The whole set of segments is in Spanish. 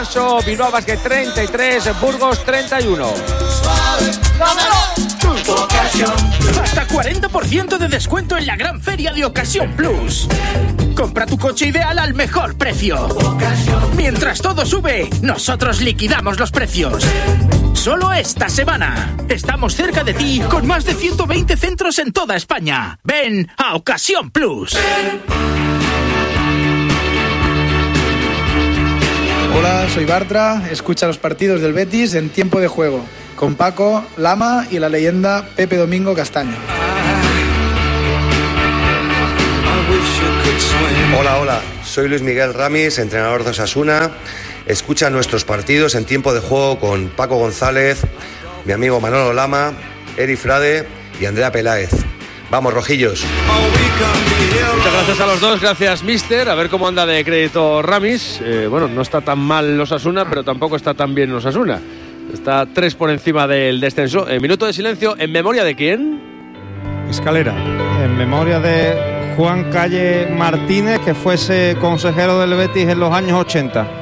Bilbao Basket 33, Burgos 31. Hasta 40% de descuento en la gran feria de Ocasión Plus. Compra tu coche ideal al mejor precio. Mientras todo sube, nosotros liquidamos los precios. Solo esta semana. Estamos cerca de ti con más de 120 centros en toda España. Ven a Ocasión Plus. Hola, soy Bartra. Escucha los partidos del Betis en tiempo de juego, con Paco, Lama y la leyenda Pepe Domingo Castaño. Hola, soy Luis Miguel Ramis, entrenador de Osasuna. Escucha nuestros partidos en tiempo de juego con Paco González, mi amigo Manolo Lama, Eri Frade y Andrea Peláez. Vamos, rojillos. Muchas gracias a los dos, gracias mister. A ver cómo anda de crédito Ramis. Bueno, no está tan mal Osasuna, pero tampoco está tan bien Osasuna. Está 3 por encima del descenso. Minuto de silencio, ¿en memoria de quién? Escalera. En memoria de Juan Calle Martínez, que fuese consejero del Betis en los años 80.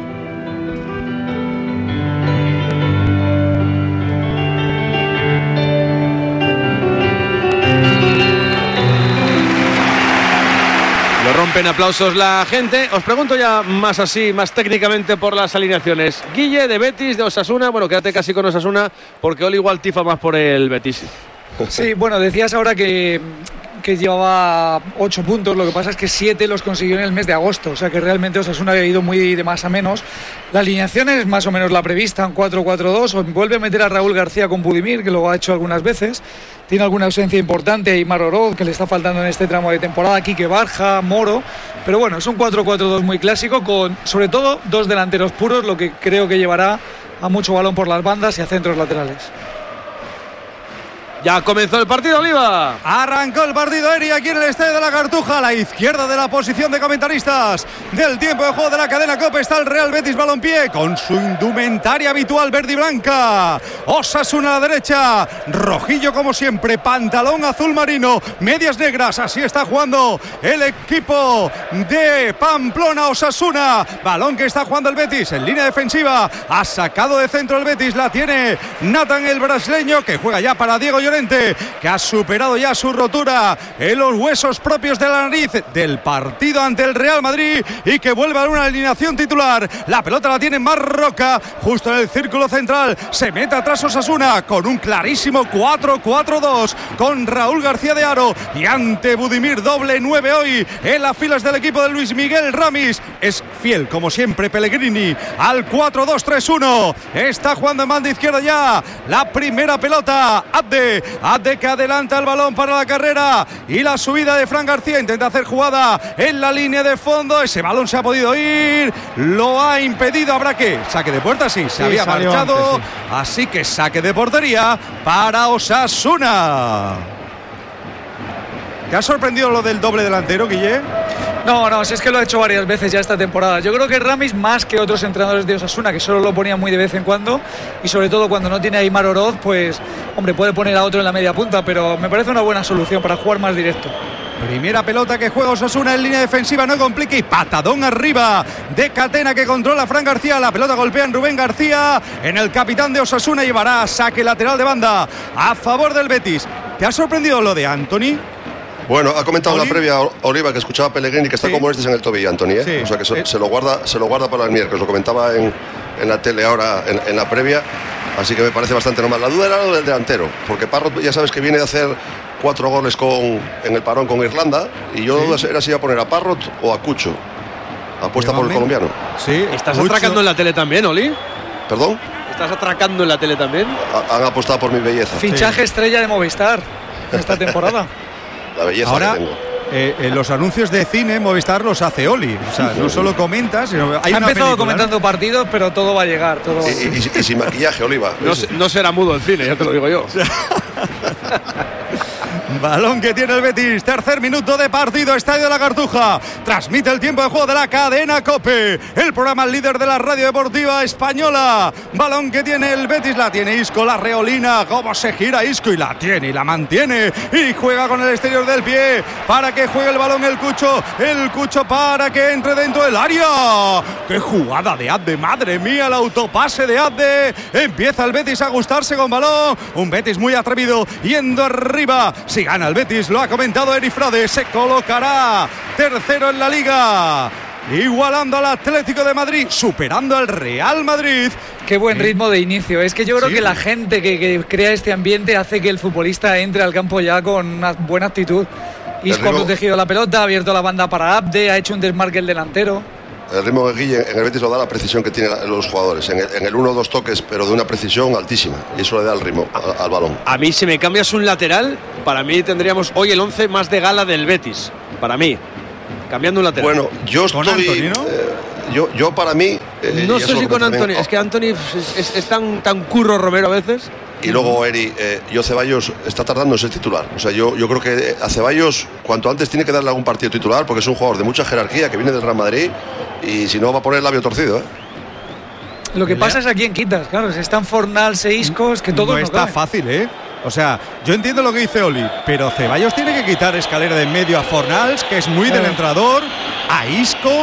Rompen aplausos la gente. Os pregunto ya más así, más técnicamente por las alineaciones. Guille, de Betis, de Osasuna. Bueno, quédate casi con Osasuna porque Oli igual tifa más por el Betis. Sí, bueno, decías ahora que llevaba 8 puntos, lo que pasa es que 7 los consiguió en el mes de agosto, o sea que realmente Osasuna había ido muy de más a menos. La alineación es más o menos la prevista, en 4-4-2, vuelve a meter a Raúl García con Budimir, que lo ha hecho algunas veces, tiene alguna ausencia importante, Aimar Oroz, que le está faltando en este tramo de temporada, Quique Barja, Moro, pero bueno, es un 4-4-2 muy clásico, con sobre todo 2 delanteros puros, lo que creo que llevará a mucho balón por las bandas y a centros laterales. Ya comenzó el partido, Oliva. Arrancó el partido, Eri, aquí en el Estadio de la Cartuja, a la izquierda de la posición de comentaristas del tiempo de juego de la cadena COPE está el Real Betis Balompié con su indumentaria habitual verde y blanca. Osasuna a la derecha, rojillo como siempre, pantalón azul marino, medias negras, así está jugando el equipo de Pamplona. Osasuna, balón que está jugando el Betis en línea defensiva, ha sacado de centro el Betis, la tiene Nathan, el brasileño, que juega ya para Diego Llorente, que ha superado ya su rotura en los huesos propios de la nariz del partido ante el Real Madrid y que vuelve a una alineación titular. La pelota la tiene Marroca justo en el círculo central, se mete atrás Osasuna con un clarísimo 4-4-2 con Raúl García de Aro y ante Budimir, doble 9 hoy en las filas del equipo de Luis Miguel Ramis. Es fiel como siempre Pellegrini al 4-2-3-1, está jugando en banda izquierda ya la primera pelota. Abde que adelanta el balón para la carrera y la subida de Fran García, intenta hacer jugada en la línea de fondo, ese balón se ha podido ir, lo ha impedido, habrá que saque de puerta, sí, se había marchado antes, sí. Así que saque de portería para Osasuna. ¿Te ha sorprendido lo del doble delantero, Guille? No, si es que lo ha hecho varias veces ya esta temporada. Yo creo que Ramis, más que otros entrenadores de Osasuna, que solo lo ponían muy de vez en cuando, y sobre todo cuando no tiene a Aimar Oroz, pues, hombre, puede poner a otro en la media punta, pero me parece una buena solución para jugar más directo. Primera pelota que juega Osasuna en línea defensiva, no complica, y patadón arriba de Catena que controla Fran García. La pelota golpea en Rubén García, en el capitán de Osasuna, llevará saque lateral de banda a favor del Betis. ¿Te ha sorprendido lo de Anthony? Bueno, ha comentado en la previa Oliva que escuchaba a Pellegrini que está como este en el tobillo, Anthony, ¿eh? Sí. O sea que se lo guarda para el miércoles. Lo comentaba en la tele ahora en la previa, así que me parece bastante normal. La duda era lo del delantero, porque Parrot ya sabes que viene de hacer 4 goles en el parón con Irlanda, y yo duda era si iba a poner a Parrot o a Cucho. Apuesta por el colombiano. Sí. ¿Estás atracando en la tele también, Oli? ¿Perdón? ¿Estás atracando en la tele también? Han apostado por mi belleza. Fichaje estrella de Movistar esta temporada. La belleza ahora, que tengo. Los anuncios de cine Movistar los hace Oli. O sea, no solo comenta, sino hay ha una empezado película, comentando partidos, pero todo va a llegar. Todo va a llegar. Y sin maquillaje, Oliva. No será mudo el cine, ya te lo digo yo. Balón que tiene el Betis, tercer minuto de partido, Estadio de la Cartuja. Transmite el tiempo de juego de la cadena COPE, el programa líder de la radio deportiva española. Balón que tiene el Betis, la tiene Isco, la reolina, cómo se gira Isco y la tiene y la mantiene y juega con el exterior del pie para que juegue el balón el Cucho para que entre dentro del área. ¡Qué jugada de Abde! ¡Madre mía, el autopase de Abde! Empieza el Betis a gustarse con balón, un Betis muy atrevido, yendo arriba. Si gana el Betis, lo ha comentado Eri Frade, se colocará tercero en la Liga, igualando al Atlético de Madrid, superando al Real Madrid. Qué buen ritmo de inicio. Es que yo creo que la gente que crea este ambiente hace que el futbolista entre al campo ya con una buena actitud. Isco ha protegido la pelota, ha abierto la banda para Abde, ha hecho un desmarque el delantero. El ritmo de Guille en el Betis lo da la precisión que tienen los jugadores. En el 1 o 2 toques, pero de una precisión altísima. Y eso le da el ritmo al balón. A mí, si me cambias un lateral, para mí tendríamos hoy el 11 más de gala del Betis. Para mí, cambiando un lateral. Bueno, yo estoy... Anthony, ¿no? Yo para mí... no sé si con Anthony. Es que Anthony es tan curro Romero a veces. Y luego Eri, Ceballos está tardando en ser titular. O sea, yo creo que a Ceballos cuanto antes tiene que darle algún partido titular, porque es un jugador de mucha jerarquía que viene del Real Madrid y si no va a poner el labio torcido. Lo que pasa es a quién quitas, claro. Si están Fornals e Isco, es que todo no está fácil, O sea, yo entiendo lo que dice Oli, pero Ceballos tiene que quitar escalera de en medio a Fornals, que es muy del entrenador, a Isco.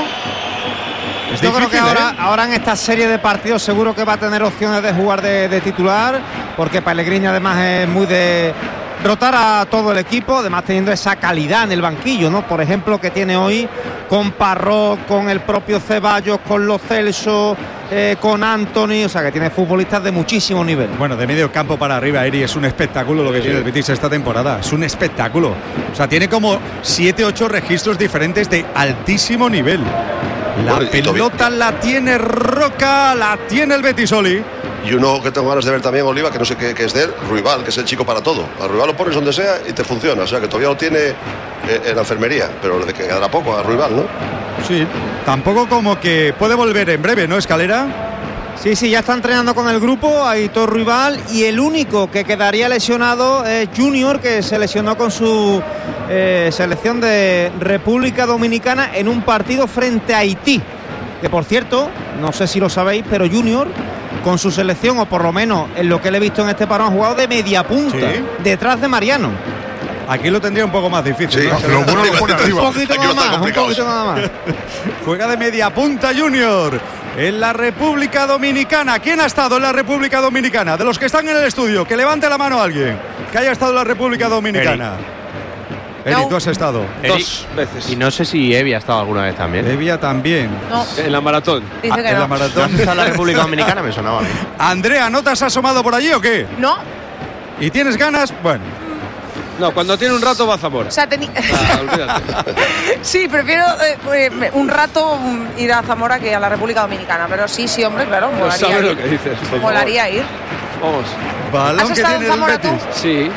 Yo creo que ahora en esta serie de partidos seguro que va a tener opciones de jugar de titular, porque Pellegrini además es muy de rotar a todo el equipo, además teniendo esa calidad en el banquillo, ¿no? Por ejemplo, que tiene hoy con Parrot, con el propio Ceballos, con Lo Celso, con Anthony, o sea que tiene futbolistas de muchísimo nivel. Bueno, de medio campo para arriba, Eri, es un espectáculo lo que tiene el Betis esta temporada, es un espectáculo. O sea, tiene como 7-8 registros diferentes de altísimo nivel. La pelota la tiene Roca, la tiene el Betis, Oli. Y uno que tengo ganas de ver también, Oliva, que no sé qué es de él, Ruibal, que es el chico para todo. A Ruibal lo pones donde sea y te funciona. O sea, que todavía lo tiene en la enfermería, pero le quedará poco a Ruibal, ¿no? Sí, tampoco como que puede volver en breve, ¿no, Escalera? Sí, ya está entrenando con el grupo Aitor Ruibal, y el único que quedaría lesionado es Junior, que se lesionó con su selección de República Dominicana en un partido frente a Haití, que por cierto, no sé si lo sabéis, pero Junior con su selección, o por lo menos en lo que le he visto en este parón, ha jugado de media punta, detrás de Mariano. Aquí lo tendría un poco más difícil, sí, ¿no? Lo bueno lo pone arriba. Un poquito nada más. Juega de media punta Junior en la República Dominicana. ¿Quién ha estado en la República Dominicana? De los que están en el estudio, que levante la mano a alguien que haya estado en la República Dominicana. Eri, tú has estado 2 veces. Y no sé si Evi ha estado alguna vez también. Evia también. No. En la maratón. Dice que en no. la maratón. ¿No has estado en la República Dominicana? Me sonaba a mí. Andrea, ¿no te has asomado por allí o qué? No. ¿Y tienes ganas? Bueno. No, cuando tiene un rato va a Zamora. O sea, olvídate. Sí, prefiero un rato ir a Zamora que a la República Dominicana. Pero sí, hombre, claro. No sabes lo que dices. Molaría ir. Vamos. ¿Has Balón que estado en tiene el Zamora tú? Betis. Sí.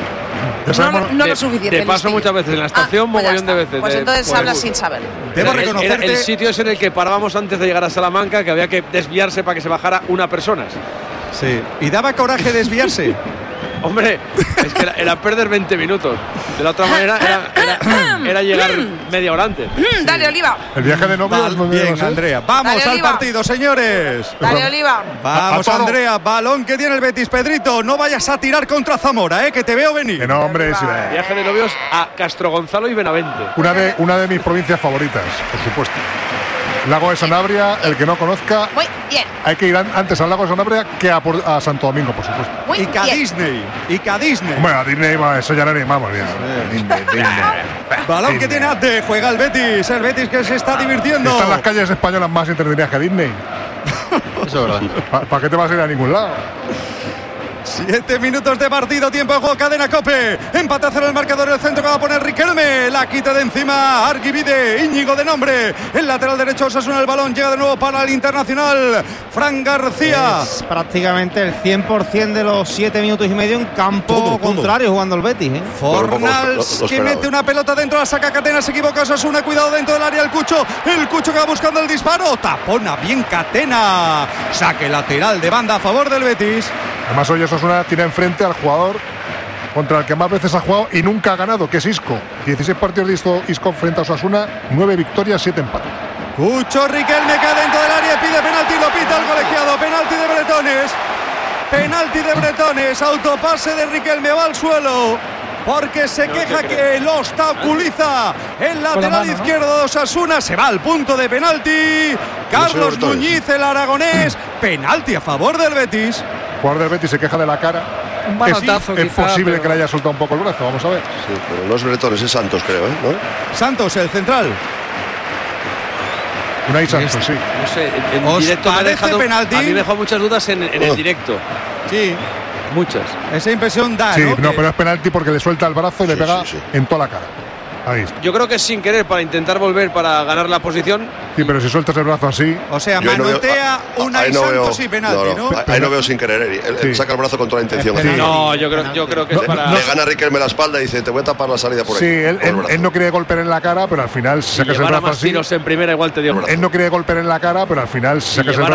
No lo suficiente. Te paso muchas veces en la estación, pues mogollón de veces. Pues entonces hablas sin saber. Debo reconocerte. El sitio es en el que parábamos antes de llegar a Salamanca, que había que desviarse para que se bajara una persona. Sí. Y daba coraje desviarse. Hombre, es que era perder 20 minutos. De la otra manera era llegar media hora antes. Dale, Oliva. El viaje de novios no Bien, debemos, Andrea. Vamos Dale, al Oliva. partido, señores. Dale, Oliva. Vamos, A toro. Andrea. Balón que tiene el Betis. Pedrito, no vayas a tirar contra Zamora, que te veo venir. Que no, hombre, sí, Viaje de novios a Castro Gonzalo y Benavente. una de mis provincias favoritas, por supuesto. Lago de Sanabria, el que no conozca, Muy bien. hay que ir antes al Lago de Sanabria que a Santo Domingo, por supuesto. Muy Y bien. Disney. Bueno, a Disney, eso ya no ni vamos ya. Disney. Balón que tiene Ate. Juega el Betis. El Betis que se está divirtiendo. Están las calles españolas más entretenidas que Disney. Eso es verdad. ¿Para qué te vas a ir a ningún lado? 7 minutos de partido, tiempo de juego, cadena COPE. Empate a 0 el marcador, el centro que va a poner Riquelme. La quita de encima Argivide, Íñigo de nombre. El lateral derecho Osasuna, el balón llega de nuevo para el Internacional. Fran García. Es prácticamente el 100% de los 7 minutos y medio en campo Todo. contrario jugando el Betis. Fornals que mete una pelota dentro, la saca Catena, se equivoca Osasuna, cuidado dentro del área el Cucho que va buscando el disparo, tapona bien Catena. Saque lateral de banda a favor del Betis. Además, hoy Osasuna tiene enfrente al jugador contra el que más veces ha jugado y nunca ha ganado, que es Isco. 16 partidos de Isco frente a Osasuna, 9 victorias, 7 empates. Cucho Riquelme que dentro del área pide penalti, lo pita el colegiado. Penalti de Bretones. Penalti de Bretones. Autopase de Riquelme, va al suelo. Porque se queja que lo obstaculiza el lateral izquierdo de Osasuna. Se va al punto de penalti. Carlos Muñiz, el aragonés. Penalti a favor del Betis. El jugador del Betis se queja de la cara. Un manotazo, es posible que le haya soltado un poco el brazo, vamos a ver. Sí, pero no es Bretones, es Santos, creo, ¿no? Santos, el central. Unai Santos, sí. No sé, en directo me ha dejado, penalti. A mí me dejó muchas dudas en el directo. Sí. Muchas. Esa impresión da, sí, ¿no? No, pero es penalti porque le suelta el brazo y le pega en toda la cara. Ahí está. Yo creo que es sin querer para intentar volver para ganar la posición. Sí, pero si sueltas el brazo así. O sea, manotea Unai Santos y penalti, ¿no? Ahí no veo sin querer, Eri. Él saca el brazo con toda la intención. No, yo creo que es para. Le gana a Riquelme la espalda y dice: te voy a tapar la salida por ahí. Sí, él no quiere golpear en la cara, pero al final si sacas el brazo así. En primera igual te dio. Él no quiere golpear en la cara, pero al final sacas el brazo.